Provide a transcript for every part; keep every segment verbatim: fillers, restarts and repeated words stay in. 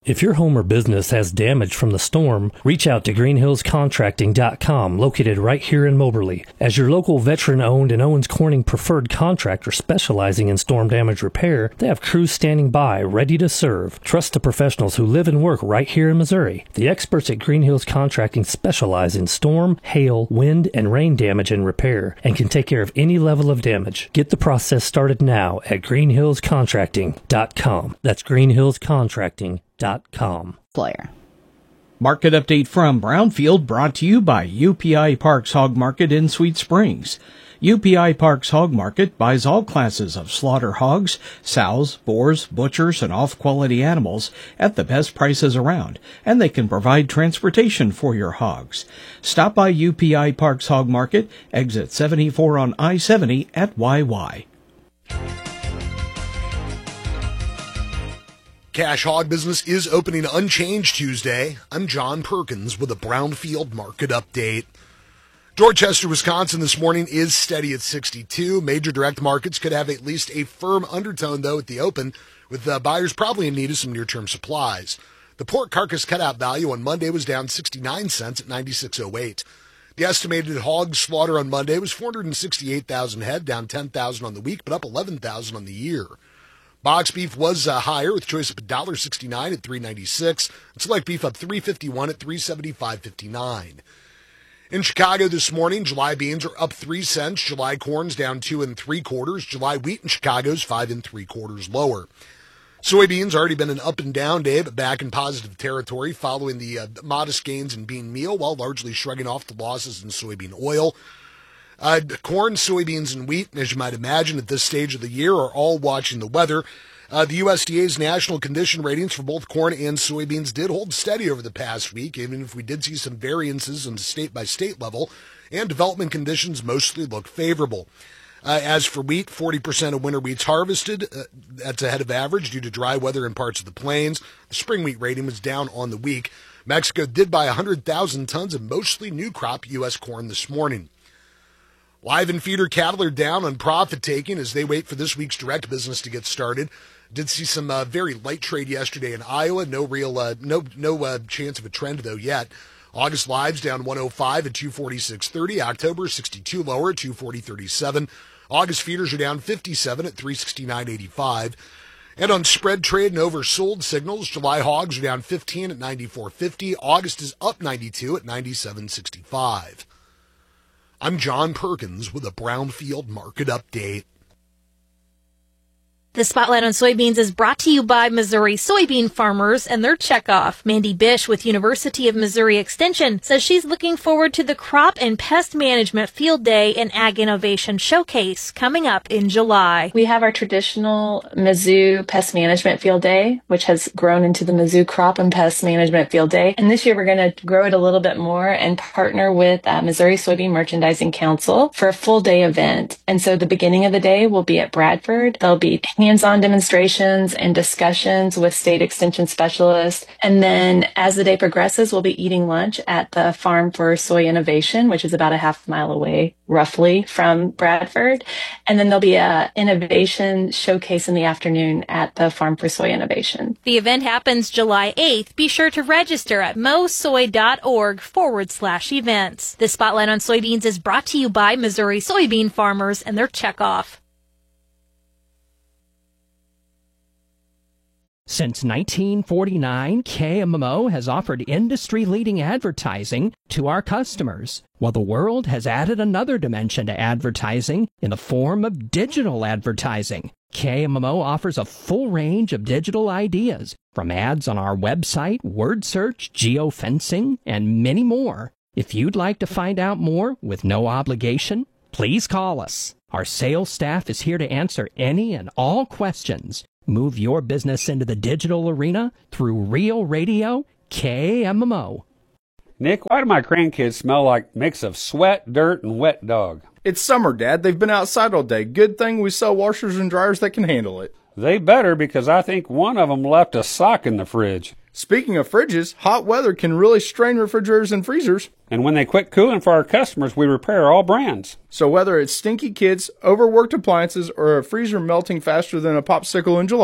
If your home or business has damage from the storm, reach out to green hills contracting dot com, located right here in Moberly. As your local veteran-owned and Owens Corning preferred contractor specializing in storm damage repair, they have crews standing by, ready to serve. Trust the professionals who live and work right here in Missouri. The experts at Green Hills Contracting specialize in storm, hail, wind, and rain damage and repair, and can take care of any level of damage. Get the process started now at green hills contracting dot com. That's green hills contracting dot com. Player. Market update from Brownfield brought to you by U P I Parks Hog Market in Sweet Springs. U P I Parks Hog Market buys all classes of slaughter hogs, sows, boars, butchers, and off-quality animals at the best prices around, and they can provide transportation for your hogs. Stop by U P I Parks Hog Market, exit seventy-four on I seventy at Y Y. Cash hog business is opening unchanged Tuesday. I'm John Perkins with a Brownfield market update. Dorchester, Wisconsin this morning is steady at sixty-two. Major direct markets could have at least a firm undertone, though, at the open, with uh, buyers probably in need of some near-term supplies. The pork carcass cutout value on Monday was down sixty-nine cents at ninety-six oh eight. The estimated hog slaughter on Monday was four hundred sixty-eight thousand head, down ten thousand on the week, but up eleven thousand on the year. Box beef was uh, higher, with choice of one dollar sixty-nine at three ninety-six, and select beef up three fifty-one at three seventy-five fifty-nine. In Chicago this morning, July beans are up three cents, July corn's down two and three quarters, July wheat in Chicago's five and three quarters lower. Soybeans already been an up and down day, but back in positive territory following the uh, modest gains in bean meal, while largely shrugging off the losses in soybean oil. Uh, corn, soybeans, and wheat, as you might imagine at this stage of the year, are all watching the weather. Uh, the U S D A's national condition ratings for both corn and soybeans did hold steady over the past week, even if we did see some variances on the state-by-state level, and development conditions mostly look favorable. Uh, as for wheat, forty percent of winter wheat's harvested. Uh, that's ahead of average due to dry weather in parts of the plains. The spring wheat rating was down on the week. Mexico did buy one hundred thousand tons of mostly new crop U S corn this morning. Live and feeder cattle are down on profit-taking as they wait for this week's direct business to get started. Did see some uh, very light trade yesterday in Iowa. No real, uh, no no uh, chance of a trend though yet. August lives down one oh five at two forty-six thirty. October sixty-two lower at two forty thirty-seven. August feeders are down fifty-seven at three sixty-nine eighty-five. And on spread trade and oversold signals, July hogs are down fifteen at ninety-four fifty. August is up ninety-two at ninety-seven sixty-five. I'm John Perkins with a Brownfield market update. The Spotlight on Soybeans is brought to you by Missouri soybean farmers and their checkoff. Mandy Bish with University of Missouri Extension says she's looking forward to the Crop and Pest Management Field Day and Ag Innovation Showcase coming up in July. We have our traditional Mizzou Pest Management Field Day, which has grown into the Mizzou Crop and Pest Management Field Day. And this year we're going to grow it a little bit more and partner with uh, Missouri Soybean Merchandising Council for a full day event. And so the beginning of the day will be at Bradford. There'll be hands-on demonstrations and discussions with state extension specialists. And then as the day progresses, we'll be eating lunch at the Farm for Soy Innovation, which is about a half mile away, roughly, from Bradford. And then there'll be a innovation showcase in the afternoon at the Farm for Soy Innovation. The event happens July eighth. Be sure to register at mosoy.org forward slash events. The Spotlight on Soybeans is brought to you by Missouri soybean farmers and their checkoff. Since nineteen forty-nine, K M M O has offered industry-leading advertising to our customers, while the world has added another dimension to advertising in the form of digital advertising. K M M O offers a full range of digital ideas, from ads on our website, word search, geofencing, and many more. If you'd like to find out more with no obligation, please call us. Our sales staff is here to answer any and all questions. Move your business into the digital arena through Real Radio K M M O. Nick, why do my grandkids smell like mix of sweat, dirt, and wet dog? It's summer, Dad. They've been outside all day. Good thing we sell washers and dryers that can handle it. They better, because I think one of them left a sock in the fridge. Speaking of fridges, hot weather can really strain refrigerators and freezers. And when they quit cooling for our customers, we repair all brands. So whether it's stinky kids, overworked appliances, or a freezer melting faster than a popsicle in July,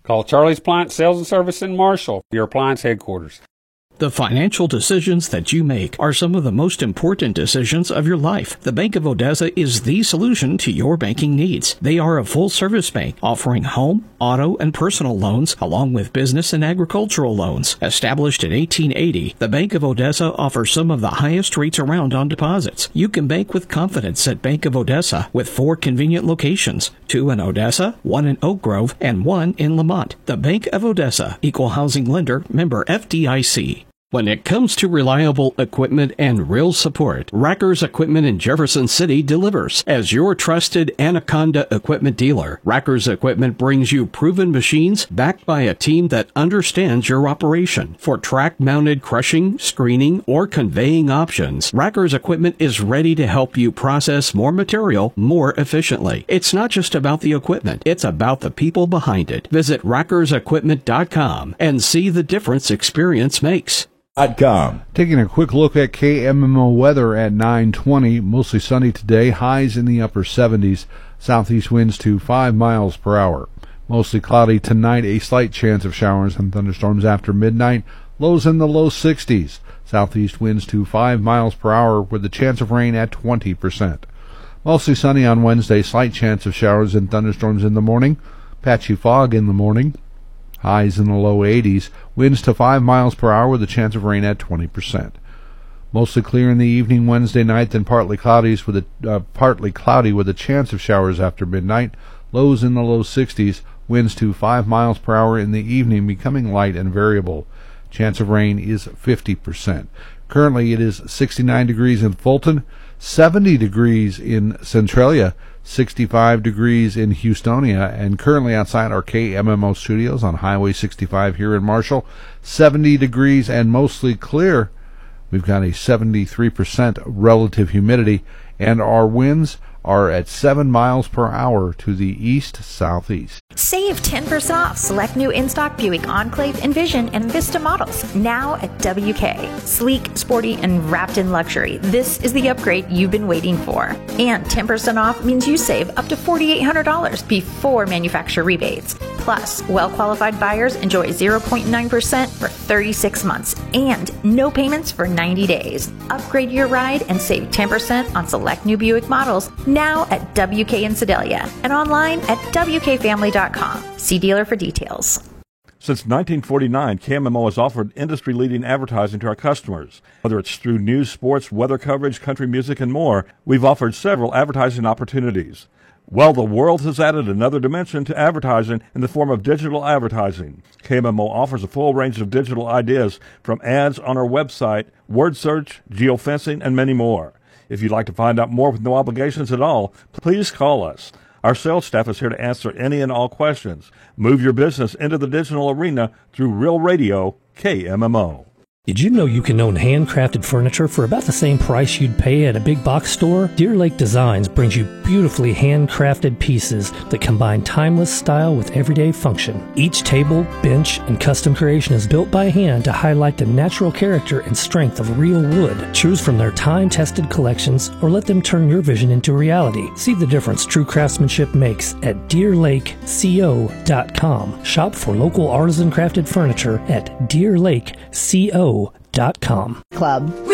Call Charlie's Appliance Sales and Service in Marshall, your appliance headquarters. The financial decisions that you make are some of the most important decisions of your life. The Bank of Odessa is the solution to your banking needs. They are a full-service bank offering home, auto, and personal loans, along with business and agricultural loans. Established in eighteen eighty, the Bank of Odessa offers some of the highest rates around on deposits. You can bank with confidence at Bank of Odessa with four convenient locations, two in Odessa, one in Oak Grove, and one in Lamont. The Bank of Odessa, Equal Housing Lender, member F D I C. When it comes to reliable equipment and real support, Rackers Equipment in Jefferson City delivers. As your trusted Anaconda equipment dealer, Rackers Equipment brings you proven machines backed by a team that understands your operation. For track-mounted crushing, screening, or conveying options, Rackers Equipment is ready to help you process more material more efficiently. It's not just about the equipment, it's about the people behind it. Visit rackers equipment dot com and see the difference experience makes. Com. Taking a quick look at K M M O weather at nine twenty. Mostly sunny today. Highs in the upper seventies. Southeast winds to five miles per hour. Mostly cloudy tonight. A slight chance of showers and thunderstorms after midnight. Lows in the low sixties. Southeast winds to five miles per hour with a chance of rain at twenty percent. Mostly sunny on Wednesday. Slight chance of showers and thunderstorms in the morning. Patchy fog in the morning. Highs in the low eighties. Winds to five miles per hour with a chance of rain at twenty percent. Mostly clear in the evening Wednesday night, then partly cloudy with a uh, partly cloudy with a chance of showers after midnight. Lows in the low sixties. Winds to five miles per hour in the evening, becoming light and variable. Chance of rain is fifty percent. Currently it is sixty-nine degrees in Fulton, seventy degrees in Centralia, sixty-five degrees in Houstonia, and currently outside our K M M O studios on Highway sixty-five here in Marshall, seventy degrees and mostly clear. We've got a seventy-three percent relative humidity, and our winds are at seven miles per hour to the east-southeast. Save ten percent off select new in-stock Buick Enclave, Envision, and Vista models now at W K. Sleek, sporty, and wrapped in luxury. This is the upgrade you've been waiting for. And ten percent off means you save up to four thousand eight hundred dollars before manufacturer rebates. Plus, well-qualified buyers enjoy zero point nine percent for thirty-six months and no payments for ninety days. Upgrade your ride and save ten percent on select new Buick models now at W K in Sedalia and online at W K family dot com. See dealer for details. Since nineteen forty-nine, K M M O has offered industry-leading advertising to our customers. Whether it's through news, sports, weather coverage, country music, and more, we've offered several advertising opportunities. Well, the world has added another dimension to advertising in the form of digital advertising. K M M O offers a full range of digital ideas from ads on our website, word search, geofencing, and many more. If you'd like to find out more with no obligations at all, please call us. Our sales staff is here to answer any and all questions. Move your business into the digital arena through Real Radio, K M M O. Did you know you can own handcrafted furniture for about the same price you'd pay at a big box store? Deer Lake Designs brings you beautifully handcrafted pieces that combine timeless style with everyday function. Each table, bench, and custom creation is built by hand to highlight the natural character and strength of real wood. Choose from their time-tested collections or let them turn your vision into reality. See the difference true craftsmanship makes at deer lake co dot com. Shop for local artisan crafted furniture at deer lake co dot com. Club.